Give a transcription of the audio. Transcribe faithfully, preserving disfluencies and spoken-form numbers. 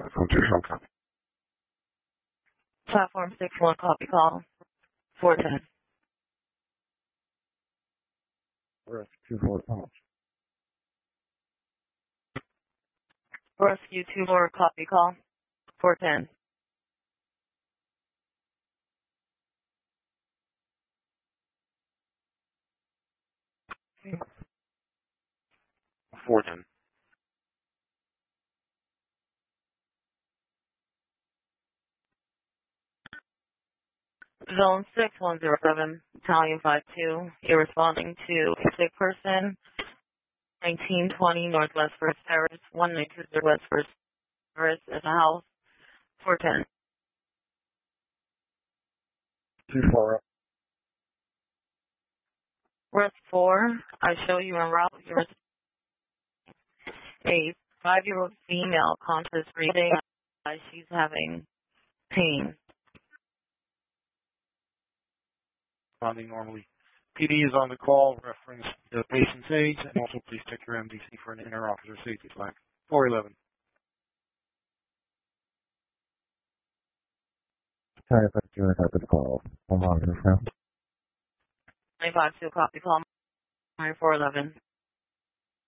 from two Hilltop. Platform six one, copy call. four ten. Rescue four pounds. Rescue two four, copy call. four ten. four ten. Zone six one zero seven, Italian five two. You're responding to a sick person, nineteen twenty Northwest First Terrace, one nine two zero West First Terrace at the house, four ten. two four. Rest four, I show you en route. You're a five-year-old female conscious breathing. She's having pain. Responding normally. P D is on the call, reference the patient's age, and also please check your M D C for an inter-officer safety flag. four eleven. Sorry if I do have the call. I'm on this now. nine five two, copy call. four eleven.